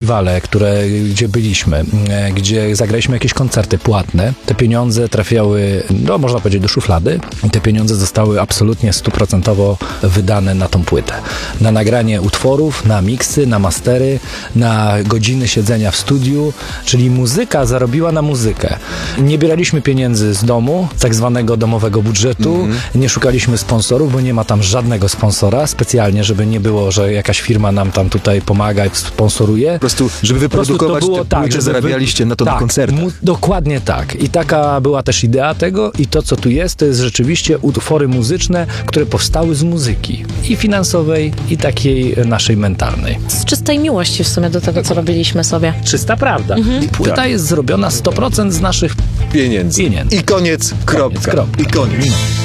festiwale, gdzie byliśmy, gdzie zagraliśmy jakieś koncerty płatne, te pieniądze trafiały, no można powiedzieć, do szuflady i te pieniądze zostały absolutnie 100% wydane na tą płytę. Na nagranie utworów, na miksy, na mastery, na godziny siedzenia w studiu, czyli muzyka zarobiła na muzykę. Nie bieraliśmy pieniędzy z domu, tak zwanego domowego budżetu, nie szukaliśmy sponsorów, bo nie ma tam żadnego sponsora specjalnie, żeby nie było, że jakaś firma nam tam tutaj pomaga i sponsoruje. Po prostu, żeby wyprodukować te płyty, zarabialiście na to na koncertach. Dokładnie tak. I taka była też idea tego i to, co tu jest, to jest rzeczywiście utwory muzyczne, które powstały z muzyki. I finansowej, i takiej naszej mentalnej. Z czystej miłości w sumie do tego, co robiliśmy sobie. Czysta prawda. I płyta jest zrobiona 100% z naszych Pieniędzy. I koniec, kropka. Koniec, kropka. I koniec.